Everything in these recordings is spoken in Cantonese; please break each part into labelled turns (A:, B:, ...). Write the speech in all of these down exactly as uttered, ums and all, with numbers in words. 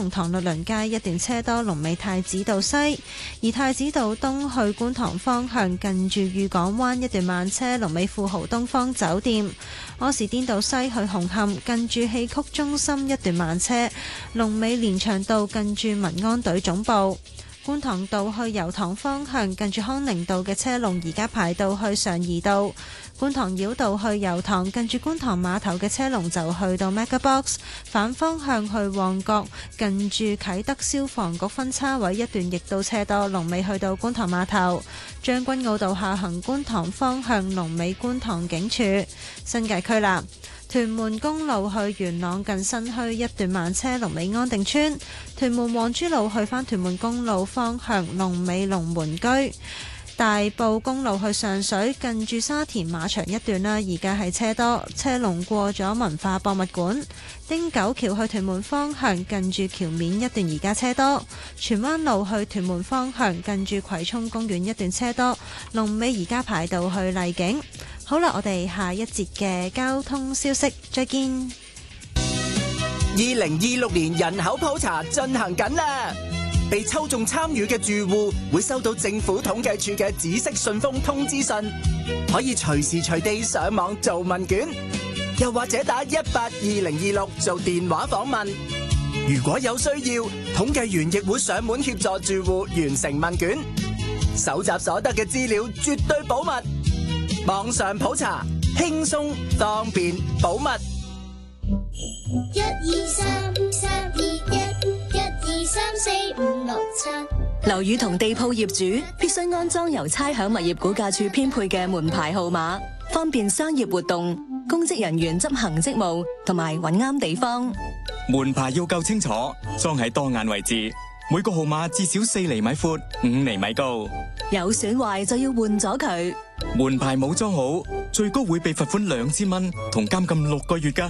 A: 龍塘律倫街一段車多，龍尾太子道西；而太子道東去觀塘方向近住裕港灣一段慢車，龍尾富豪東方酒店；柯士甸道西去紅磡近住戲曲中心一段慢車，龍尾連翔道近住民安隊總部。觀塘道去油塘方向近住康寧道嘅車龍而家排到去常怡道。觀塘繞道去油塘近住觀塘碼頭嘅車龍就去到 MegaBox， 反方向去旺角近住啟德消防局分叉位一段亦都車多，龍尾去到觀塘碼頭。將軍澳道下行觀塘方向龍尾觀塘警署。新界區啦，屯門公路去元朗近新墟一段慢車，龍尾安定村；屯門皇珠路去返屯門公路方向龍尾龍門居；大埔公路去上水近住沙田馬場一段啦，而家係車多，車龍過咗文化博物館；汀九橋去屯門方向近住橋面一段而家車多；荃灣路去屯門方向近住葵涌公園一段車多，龍尾而家排到去麗景。好啦，我哋下一節嘅交通消息再見。
B: 二零二六年人口普查進行緊啦，被抽中參與嘅住戶會收到政府統計處嘅紫色信封通知信，可以隨時隨地上網做問卷，又或者打一八二零二六做電話訪問。如果有需要，統計員亦會上門協助住戶完成問卷，搜集所得嘅資料絕對保密。網上普查，輕鬆方便保密。
C: 一二三三二一，一二三四五六七。
D: 樓宇同地鋪業主必須安裝由差餉物業估價署編配嘅門牌號碼，方便商業活動、公職人員執行職務同埋揾啱地方。
E: 門牌要夠清楚，裝喺當眼位置，每個號碼至少四厘米闊、五厘米高。
D: 有損壞就要換咗佢。
E: 門牌冇裝好，最高會被罰款兩千蚊同監禁六個月㗎。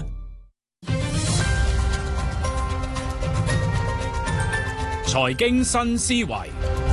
F: 財經新思維，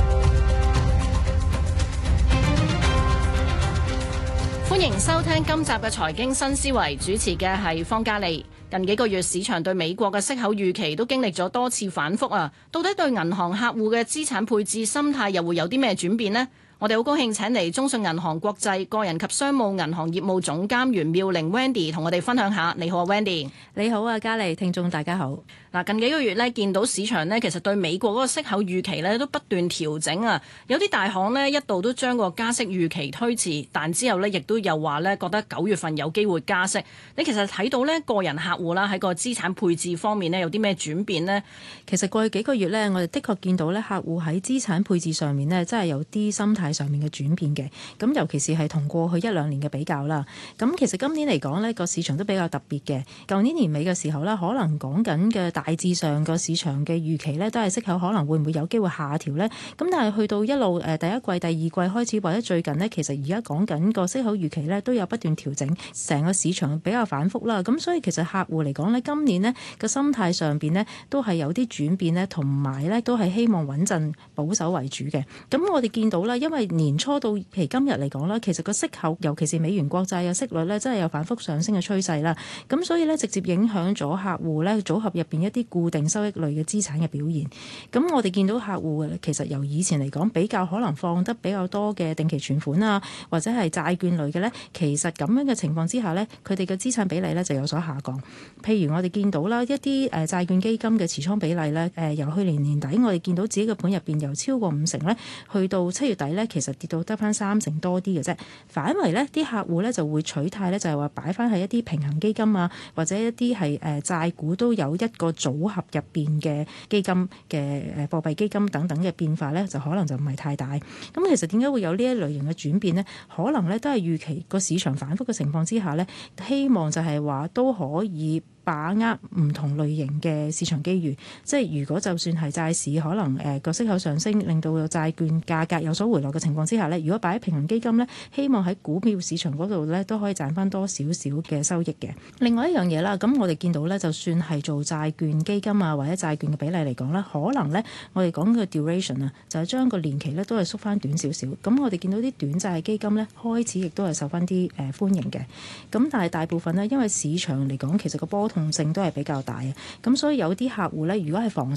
G: 歡迎收聽今集嘅財經新思維，主持嘅係方嘉利。近幾個月市場對美國嘅息口預期都經歷咗多次反覆啊，到底對銀行客戶嘅資產配置心態又會有啲咩轉變呢？我哋好高興請嚟中信銀行國際個人及商務銀行業務總監袁妙玲 Wendy 同我哋分享下。你好啊 Wendy。
H: 你好啊嘉利，聽眾大家好。
G: 嗱，近幾個月咧，見到市場咧，其實對美國嗰個息口預期咧都不斷調整啊。有啲大行咧一度都將個加息預期推遲，但之後咧亦都有話咧覺得九月份有機會加息。你其實睇到咧個人客戶啦喺個資產配置方面咧有啲咩轉變呢？
H: 其實過去幾個月咧，我哋的確見到咧客戶喺資產配置上面咧真係有啲心態上面嘅轉變嘅。咁尤其是係同過去一兩年嘅比較啦。咁其實今年嚟講呢個市場都比較特別嘅。舊年年尾嘅時候咧，可能講緊嘅大致上個市場嘅預期咧，都係息口可能會唔會有機會下調呢？咁但係去到一路誒第一季、第二季開始或者最近呢，其實而家講緊個息口預期咧都有不斷調整，成個市場比較反覆啦。咁所以其實客戶嚟講呢，今年呢個心態上邊呢，都係有啲轉變呢，同埋呢都係希望穩陣保守為主嘅。咁我哋見到啦，因為年初到譬如今日嚟講啦，其實個息口尤其是美元國債嘅息率呢，真係有反覆上升嘅趨勢啦。咁所以呢，直接影響咗客戶呢組合入邊一啲固定收益類嘅資產嘅表現。咁我哋見到客戶其實由以前嚟講比較可能放得比較多嘅定期存款啊，或者係債券類嘅呢，其實咁樣嘅情況之下呢，佢哋嘅資產比例呢就有所下降。譬如我哋見到啦，一啲誒債券基金嘅持倉比例呢，誒由去年年底我哋見到自己嘅盤入邊由超過五成呢，去到七月底呢，其實跌到得翻三成多啲嘅啫。反為呢啲客戶呢就會取態呢，就係話擺翻喺一啲平衡基金啊，或者一啲係誒債股都有一個組合入邊嘅基金嘅誒貨幣基金等等嘅變化呢，就可能就唔係太大。咁其實點解會有呢一類型嘅轉變呢？可能呢都係預期個市場反覆嘅情況之下呢，希望就係話都可以把握唔同類型嘅市場機遇，即係如果就算係債市可能誒個息口上升，令到個債券價格有所回落嘅情況之下呢，如果擺喺平衡基金呢，希望喺股票市場嗰度呢都可以賺翻多少少嘅收益嘅。另外一樣嘢啦，咁我哋見到呢，就算係做債券基金啊或者債券嘅比例嚟講呢，可能呢我哋講嘅 duration 啊，就係將個年期呢都係縮翻短少少。咁我哋見到啲短債基金呢，開始亦都係受翻啲誒歡迎嘅。咁但係大部分呢，因為市場嚟講其實個波動性都係比較大嘅，咁所以有啲客戶呢，如果係防